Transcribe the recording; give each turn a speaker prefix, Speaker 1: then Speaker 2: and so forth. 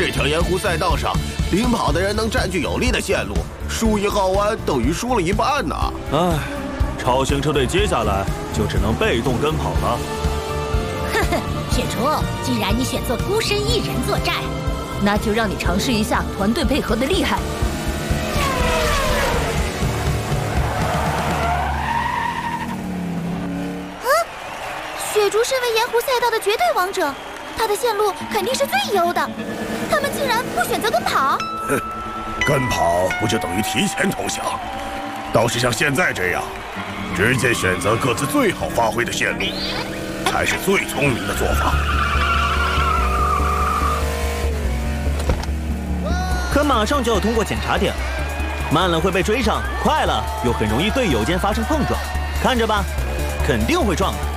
Speaker 1: 这条盐湖赛道上，领跑的人能占据有利的线路，输一号弯等于输了一半呢。
Speaker 2: 唉，超星车队接下来就只能被动跟跑了。
Speaker 3: 哼哼，雪竹，既然你选择孤身一人作战，
Speaker 4: 那就让你尝试一下团队配合的厉害。
Speaker 5: 雪竹身为盐湖赛道的绝对王者，他的线路肯定是最优的。他们竟然不选择跟跑？
Speaker 6: 哼，跟跑不就等于提前投降？倒是像现在这样，直接选择各自最好发挥的线路，才是最聪明的做法。
Speaker 2: 可马上就要通过检查点了，慢了会被追上，快了又很容易队友间发生碰撞。看着吧，肯定会撞的。